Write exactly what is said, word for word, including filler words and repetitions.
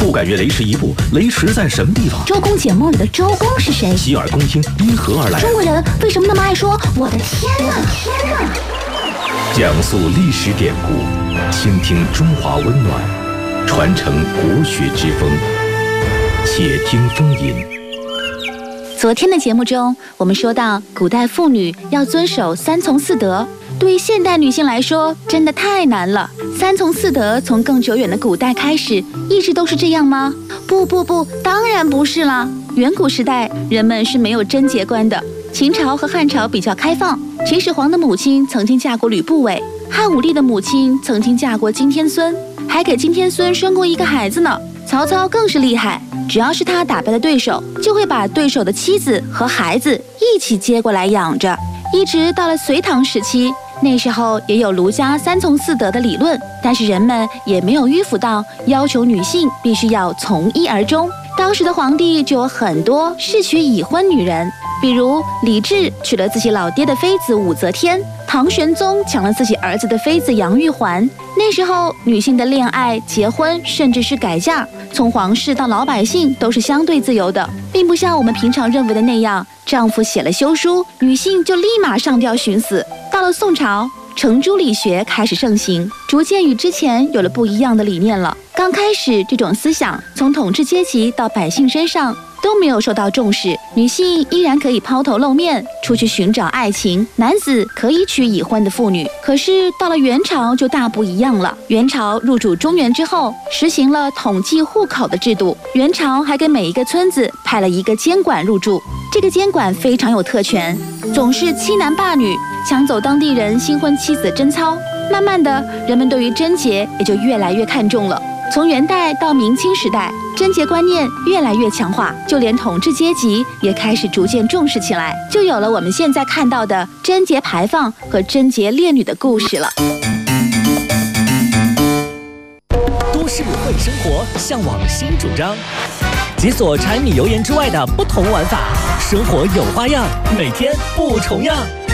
不敢越雷池一步，雷池在什么地方？ 周公解梦里的周公是谁？ 洗耳恭听，因何而来？ 中国人为什么那么爱说我的天哪？天哪！ 讲述历史典故，倾听中华温暖，传承国学之风。且听风吟。 昨天的节目中，我们说到古代妇女要遵守三从四德，对于现代女性来说，真的太难了。三从四德从更久远的古代开始，一直都是这样吗？不不不，当然不是啦。远古时代，人们是没有贞节观的。秦朝和汉朝比较开放，秦始皇的母亲曾经嫁过吕不韦，汉武帝的母亲曾经嫁过金天孙，还给金天孙生过一个孩子呢。曹操更是厉害，只要是他打败了对手，就会把对手的妻子和孩子一起接过来养着。一直到了隋唐时期，那时候也有儒家三从四德的理论，但是人们也没有迂腐到要求女性必须要从一而终。当时的皇帝就有很多是娶已婚女人，比如李治娶了自己老爹的妃子武则天，唐玄宗抢了自己儿子的妃子杨玉环。那时候女性的恋爱、结婚，甚至是改嫁，从皇室到老百姓都是相对自由的，并不像我们平常认为的那样，丈夫写了休书，女性就立马上吊寻死。到了宋朝，程朱理学开始盛行，逐渐与之前有了不一样的理念了。刚开始，这种思想从统治阶级到百姓身上都没有受到重视，女性依然可以抛头露面出去寻找爱情，男子可以娶已婚的妇女。可是到了元朝就大不一样了。元朝入主中原之后，实行了统计户口的制度。元朝还给每一个村子派了一个监管入住，这个监管非常有特权，总是欺男霸女，抢走当地人新婚妻子的贞操。慢慢的，人们对于贞洁也就越来越看重了。从元代到明清时代，贞洁观念越来越强化，就连统治阶级也开始逐渐重视起来，就有了我们现在看到的贞节牌坊和贞节烈女的故事了。 都市会生活，向往新主张，解锁柴米油盐之外的不同玩法，生活有花样，每天不重样。